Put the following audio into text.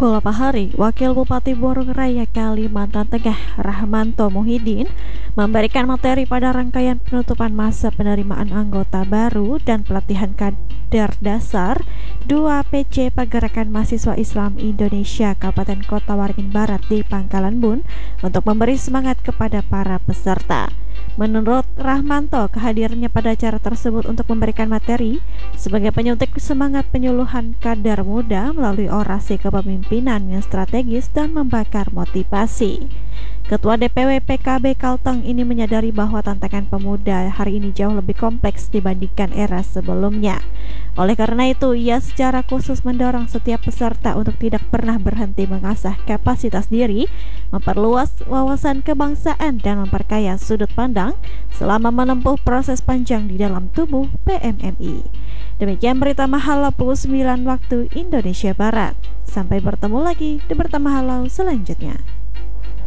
Beberapa hari, Wakil Bupati Borong Raya Kalimantan Tengah Rahmanto Muhyiddin memberikan materi pada rangkaian penutupan masa penerimaan anggota baru dan pelatihan kader dasar 2 PC Pergerakan Mahasiswa Islam Indonesia Kabupaten Kota Waringin Barat di Pangkalan Bun untuk memberi semangat kepada para peserta. Menurut Rahmanto, kehadirannya pada acara tersebut untuk memberikan materi sebagai penyuntik semangat penyuluhan kader muda melalui orasi kepemimpinan yang strategis dan membakar motivasi. Ketua DPW PKB Kalteng ini menyadari bahwa tantangan pemuda hari ini jauh lebih kompleks dibandingkan era sebelumnya. Oleh karena itu, ia secara khusus mendorong setiap peserta untuk tidak pernah berhenti mengasah kapasitas diri, memperluas wawasan kebangsaan, dan memperkaya sudut pandang selama menempuh proses panjang di dalam tubuh PMMI. Demikian berita Mahalau pukul 9 waktu Indonesia Barat. Sampai bertemu lagi di berita Mahalau selanjutnya.